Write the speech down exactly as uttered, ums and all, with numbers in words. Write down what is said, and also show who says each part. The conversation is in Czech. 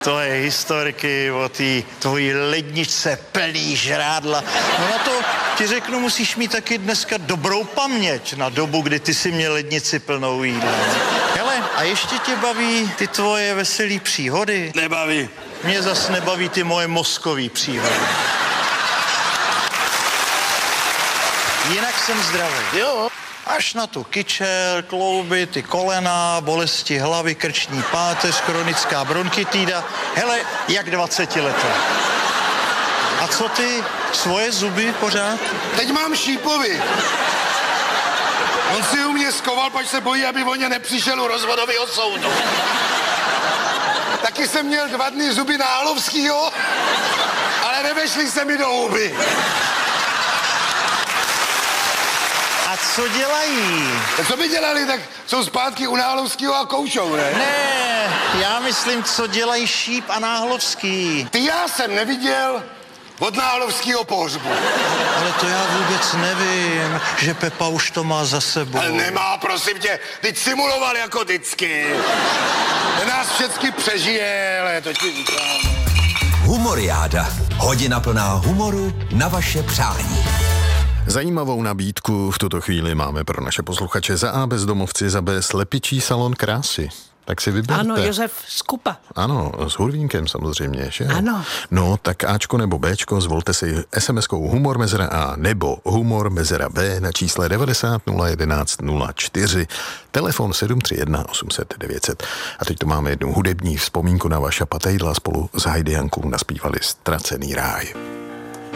Speaker 1: To je historky o té tvojí ledničce plný žrádla. No na to ti řeknu, musíš mít taky dneska dobrou paměť na dobu, kdy ty si měl lednici plnou jídla. Hele, a ještě tě baví ty tvoje veselý příhody?
Speaker 2: Nebaví.
Speaker 1: Mě zas nebaví ty moje mozkový příhody. Jinak jsem zdravý.
Speaker 2: Jo.
Speaker 1: Až na tu kyčel, klouby, ty kolena, bolesti hlavy, krční páteř, chronická bronchitída. Hele, jak dvacetiletý. A co ty? Svoje zuby pořád?
Speaker 2: Teď mám šípovi. On si u mě skoval, pač se bojí, aby o ně nepřišel u rozvodového soudu. Taky jsem měl dva dny zuby Nálovskýho, ale nevešly se mi do huby.
Speaker 1: A co dělají?
Speaker 2: Tak co by dělali, tak jsou zpátky u Nálovskýho a koušou, ne?
Speaker 1: Ne, já myslím, co dělají Šíp a Náhlovský.
Speaker 2: Ty já jsem neviděl od Nálovskýho pohřbu.
Speaker 1: Ale to já vůbec nevím, že Pepa už to má za sebou.
Speaker 2: Ale nemá, prosím tě, teď simuloval jako vždycky. Ten nás všecky přežije, ale to ti říkám.
Speaker 3: Humoriáda. Hodina plná humoru na vaše přání.
Speaker 4: Zajímavou nabídku v tuto chvíli máme pro naše posluchače. Za A bezdomovci, za B slepičí salon krásy. Tak si vyberte.
Speaker 5: Ano, Josef Skupa.
Speaker 4: Ano, s hurvínkem samozřejmě, že?
Speaker 5: Ano.
Speaker 4: No, tak Ačko nebo Bčko, zvolte si es em eskou humor mezera A nebo humor mezera B na čísle devadesát nula jedenáct nula čtyři, telefon sedm tři jedna osm set devět set. A teď tu máme jednu hudební vzpomínku na Vaša Patejdla, spolu s Heidi Jankou naspívali Ztracený ráj.